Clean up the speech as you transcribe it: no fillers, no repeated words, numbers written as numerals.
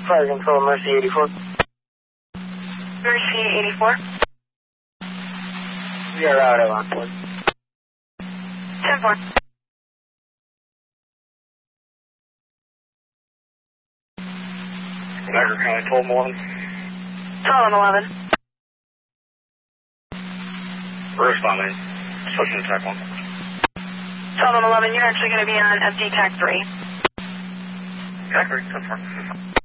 Fire control, Mercy 84. Mercy 84. We are out at 1 point. 10-4. Niagara County, 12-11. 12-11. Responding. Switching to type 1. 12-11, you're actually going to be on empty TAC 3. TAC 3, 10-4.